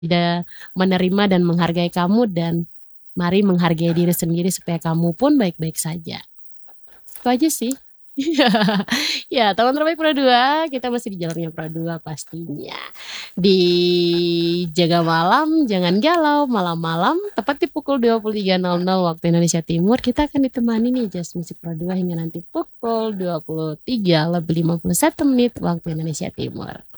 tidak menerima dan menghargai kamu, dan mari menghargai diri sendiri supaya kamu pun baik-baik saja. Itu aja sih. Ya, teman terbaik Pro 2, kita masih di jalurnya Pro 2 pastinya. Di Jaga Malam, jangan galau, malam-malam tepat di pukul 23.00 waktu Indonesia Timur, kita akan ditemani nih Just Music Pro 2 hingga nanti pukul 23 lebih 51 menit waktu Indonesia Timur.